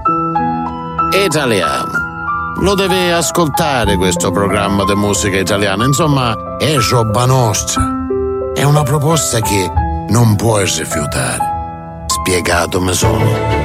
Italiano. Lo deve ascoltare questo programma di musica italiana. Insomma, è roba nostra. È una proposta che non puoi rifiutare. Spiegato mi sono.